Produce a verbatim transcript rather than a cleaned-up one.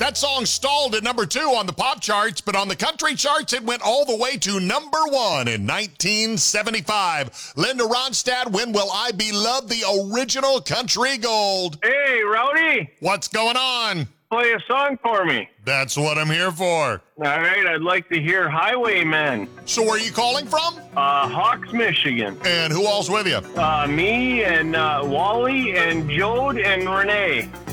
That song stalled at number two on the pop charts, but on the country charts, it went all the way to number one in nineteen seventy-five. Linda Ronstadt, When Will I Be Loved, the original country gold. Hey, Rowdy. What's going on? Play a song for me. That's what I'm here for. All right, I'd like to hear Highwaymen. So where are you calling from? Uh, Hawks, Michigan. And who all's with you? Uh, me and uh, Wally and Jode and Renee.